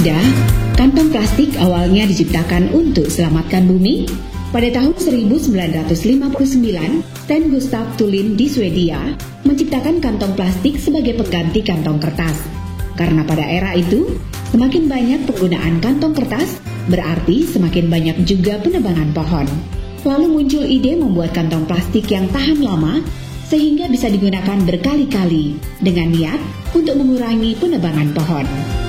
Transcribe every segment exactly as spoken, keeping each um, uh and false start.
Anda, kantong plastik awalnya diciptakan untuk selamatkan bumi? Pada tahun seribu sembilan ratus lima puluh sembilan, Sten Gustav Thulin di Swedia menciptakan kantong plastik sebagai pengganti kantong kertas. Karena pada era itu, semakin banyak penggunaan kantong kertas, berarti semakin banyak juga penebangan pohon. Lalu muncul ide membuat kantong plastik yang tahan lama, sehingga bisa digunakan berkali-kali, dengan niat untuk mengurangi penebangan pohon.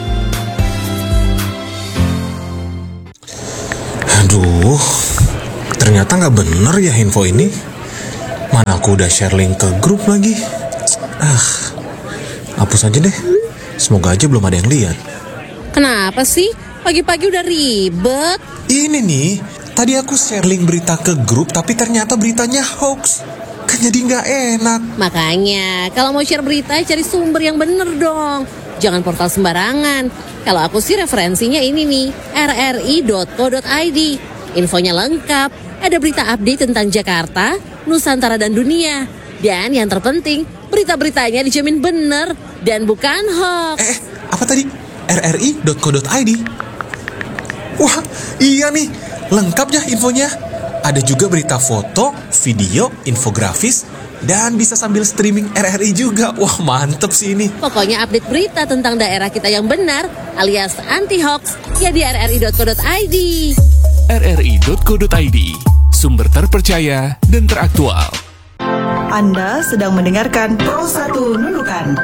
Aduh, ternyata nggak bener ya info ini. Mana aku udah share link ke grup lagi. Ah, hapus aja deh. Semoga aja belum ada yang lihat. Kenapa sih? Pagi-pagi udah ribet. Ini nih, tadi aku share link berita ke grup, tapi ternyata beritanya hoax. Kan jadi nggak enak. Makanya, kalau mau share berita, cari sumber yang bener dong. Jangan portal sembarangan. Kalau aku sih referensinya ini nih, r r i dot co dot i d. Infonya lengkap, ada berita update tentang Jakarta, Nusantara dan dunia. Dan yang terpenting, berita-beritanya dijamin bener dan bukan hoax. Eh, apa tadi? r r i dot co dot i d. Wah, iya nih, lengkap ya infonya. Ada juga berita foto, video, infografis, dan bisa sambil streaming R R I juga. Wah, mantep sih ini. Pokoknya update berita tentang daerah kita yang benar, alias anti-hoax, ya di r r i dot co dot i d. r r i dot co dot i d, sumber terpercaya dan teraktual. Anda sedang mendengarkan Pro satu Nunukan.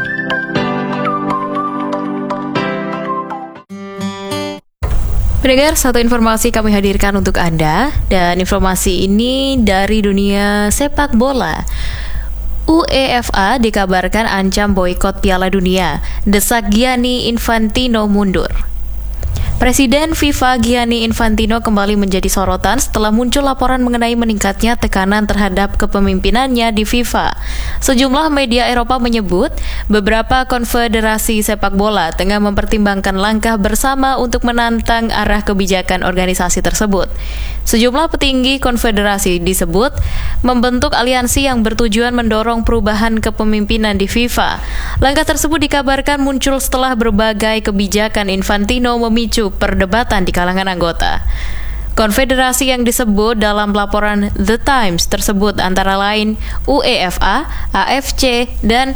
Pendengar, satu informasi kami hadirkan untuk Anda, dan informasi ini dari dunia sepak bola. UEFA dikabarkan ancam boikot Piala Dunia, desak Gianni Infantino mundur. Presiden FIFA Gianni Infantino kembali menjadi sorotan setelah muncul laporan mengenai meningkatnya tekanan terhadap kepemimpinannya di FIFA. Sejumlah media Eropa menyebut beberapa konfederasi sepak bola tengah mempertimbangkan langkah bersama untuk menantang arah kebijakan organisasi tersebut. Sejumlah petinggi konfederasi disebut membentuk aliansi yang bertujuan mendorong perubahan kepemimpinan di FIFA. Langkah tersebut dikabarkan muncul setelah berbagai kebijakan Infantino memicu perdebatan di kalangan anggota. Konfederasi yang disebut dalam laporan The Times tersebut antara lain UEFA, A F C, dan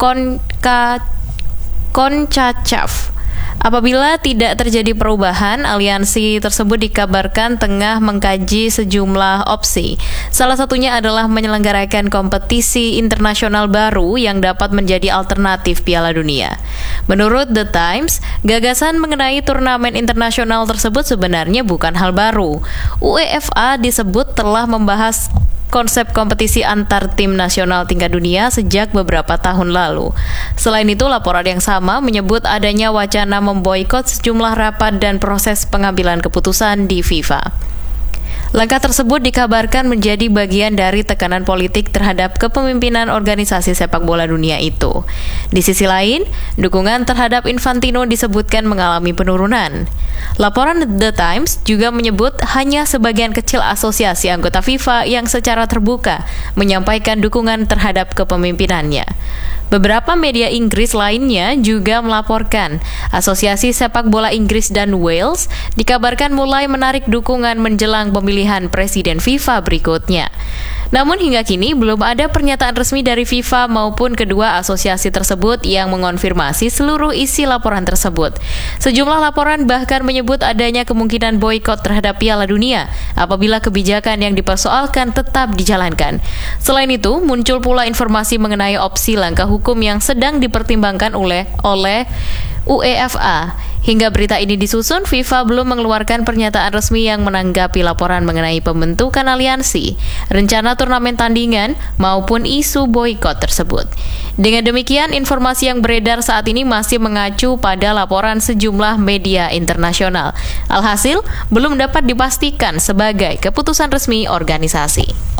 CONCACAF. Apabila tidak terjadi perubahan, aliansi tersebut dikabarkan tengah mengkaji sejumlah opsi. Salah satunya adalah menyelenggarakan kompetisi internasional baru yang dapat menjadi alternatif Piala Dunia. Menurut The Times, gagasan mengenai turnamen internasional tersebut sebenarnya bukan hal baru. UEFA disebut telah membahas konsep kompetisi antar tim nasional tingkat dunia sejak beberapa tahun lalu. Selain itu, laporan yang sama menyebut adanya wacana memboikot sejumlah rapat dan proses pengambilan keputusan di FIFA. Langkah tersebut dikabarkan menjadi bagian dari tekanan politik terhadap kepemimpinan organisasi sepak bola dunia itu. Di sisi lain, dukungan terhadap Infantino disebutkan mengalami penurunan. Laporan The Times juga menyebut hanya sebagian kecil asosiasi anggota FIFA yang secara terbuka menyampaikan dukungan terhadap kepemimpinannya. Beberapa media Inggris lainnya juga melaporkan Asosiasi Sepak Bola Inggris dan Wales dikabarkan mulai menarik dukungan menjelang pemilihan presiden FIFA berikutnya. Namun hingga kini belum ada pernyataan resmi dari FIFA maupun kedua asosiasi tersebut yang mengonfirmasi seluruh isi laporan tersebut. Sejumlah laporan bahkan menyebut adanya kemungkinan boikot terhadap Piala Dunia apabila kebijakan yang dipersoalkan tetap dijalankan. Selain itu, muncul pula informasi mengenai opsi langkah hukum yang sedang dipertimbangkan oleh oleh UEFA. Hingga berita ini disusun, FIFA belum mengeluarkan pernyataan resmi yang menanggapi laporan mengenai pembentukan aliansi, rencana turnamen tandingan, maupun isu boikot tersebut. Dengan demikian, informasi yang beredar saat ini masih mengacu pada laporan sejumlah media internasional. Alhasil, belum dapat dipastikan sebagai keputusan resmi organisasi.